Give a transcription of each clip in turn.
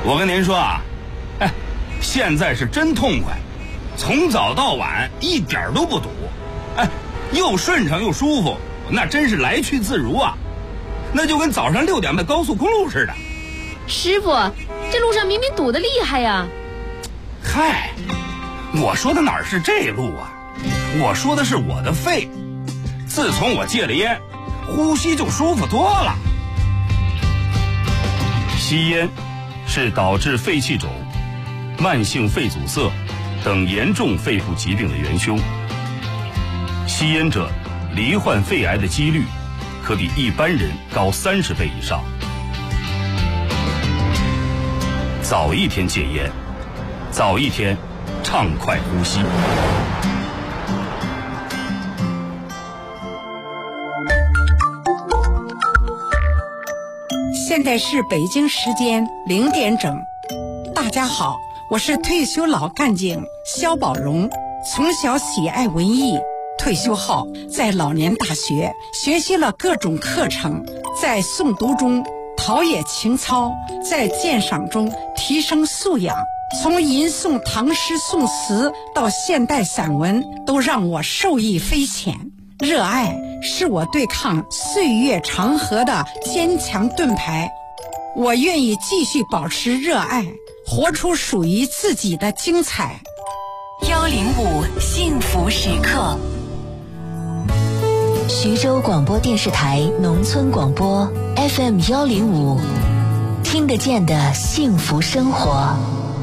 我跟您说啊，现在是真痛快，从早到晚一点都不堵，又顺畅又舒服，那真是来去自如啊，那就跟早上6点的高速公路似的。 师傅，这路上明明堵得厉害呀。 嗨，我说的哪是这路啊，我说的是我的肺。自从我戒了烟，呼吸就舒服多了。 吸烟是导致肺气肿、慢性肺阻塞等严重肺部疾病的元凶。吸烟者罹患肺癌的几率可比一般人高30倍以上。早一天戒烟，早一天畅快呼吸。 现在是北京时间0点整。大家好，我是退休老干警肖宝荣，从小喜爱文艺，退休后在老年大学学习了各种课程，在诵读中陶冶情操，在鉴赏中提升素养，从吟诵唐诗宋词到现代散文，都让我受益匪浅。热爱是我对抗岁月长河的坚强盾牌，我愿意继续保持热爱，活出属于自己的精彩。 105幸福时刻，徐州广播电视台农村广播 FM 105，听得见的幸福生活。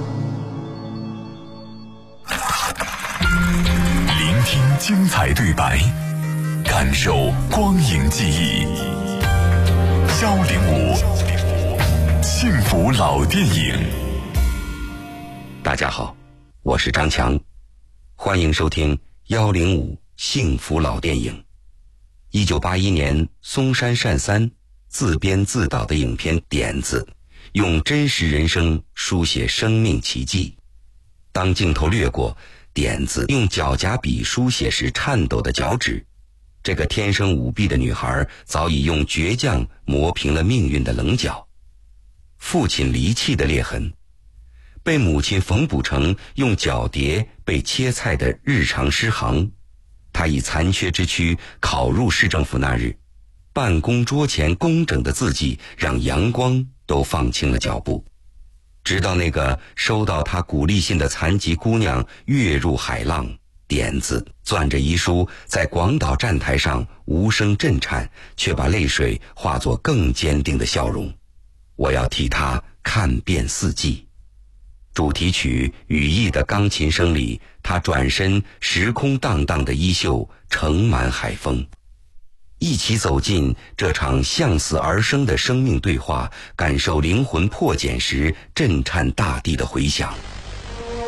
聆听精彩对白，感受光影记忆。105幸福老电影。 大家好，我是张强，欢迎收听105幸福老电影。1981年，松山善三自编自导的影片《点子》，用真实人生书写生命奇迹。当镜头掠过，点子用脚夹笔书写时颤抖的脚趾，这个天生舞弊的女孩早已用倔强磨平了命运的棱角。父亲离弃的裂痕，被母亲缝补成用脚碟被切菜的日常诗行。他以残缺之躯考入市政府那日，办公桌前工整的字迹让阳光都放轻了脚步。直到那个收到他鼓励信的残疾姑娘跃入海浪，点子攥着遗书在广岛站台上无声震颤，却把泪水化作更坚定的笑容。我要替他看遍四季。主题曲《羽翼的钢琴声》里，他转身，时空荡荡的衣袖盛满海风。一起走进这场向死而生的生命对话，感受灵魂破茧时震颤大地的回响。